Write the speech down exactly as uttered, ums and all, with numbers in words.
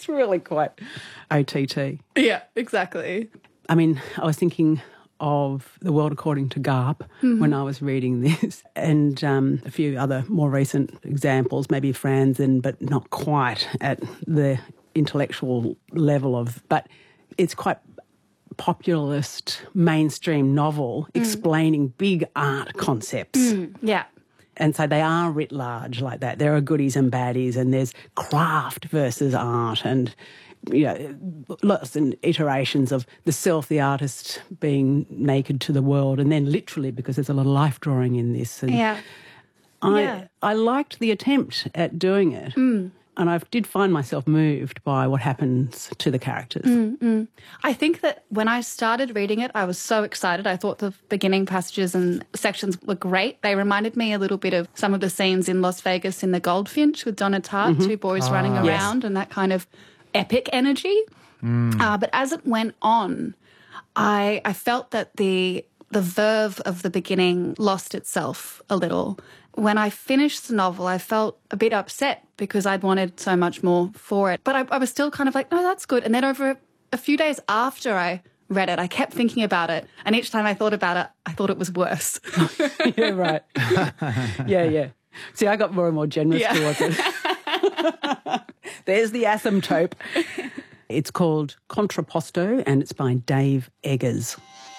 It's really quite O T T. Yeah, exactly. I mean, I was thinking of The World According to Garp mm-hmm. when I was reading this, and um, a few other more recent examples, maybe Franzen, but not quite at the intellectual level of, but it's quite populist, mainstream novel mm. explaining big art concepts. Mm, yeah. And so they are writ large like that. There are goodies and baddies, and there's craft versus art, and you know, lots and iterations of the self, the artist being naked to the world, and then literally, because there's a lot of life drawing in this. And yeah. I yeah. I liked the attempt at doing it. Mm. And I did find myself moved by what happens to the characters. Mm, mm. I think that when I started reading it, I was so excited. I thought the beginning passages and sections were great. They reminded me a little bit of some of the scenes in Las Vegas in The Goldfinch with Donna Tartt, mm-hmm. two boys ah, running around, yes. and that kind of epic energy. Mm. Uh, but as it went on, I, I felt that the the verve of the beginning lost itself a little. When I finished the novel, I felt a bit upset because I'd wanted so much more for it. But I, I was still kind of like, no, that's good. And then over a few days after I read it, I kept thinking about it. And each time I thought about it, I thought it was worse. Yeah, right. yeah, yeah. See, I got more and more generous yeah. towards it. There's the asymptote. It's called Contrapposto, and it's by Dave Eggers.